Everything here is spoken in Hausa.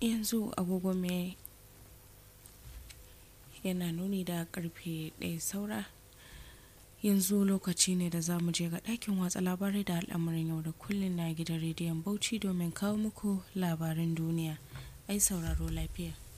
yanzu agogo mai yana nuni da karfe 1 saura. Yanzu lokaci ne da za mu je ga ɗakin watsa labarai da al'amuran yau da kullum na gidan rediyon Bauchi domin kawo muku labaran duniya. Ai sauraro lafiya.